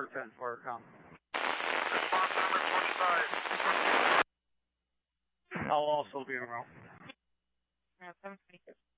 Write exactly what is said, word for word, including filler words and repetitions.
number ten for com. Response number twenty-five. I'll also be en route. Uh, seven twenty-six.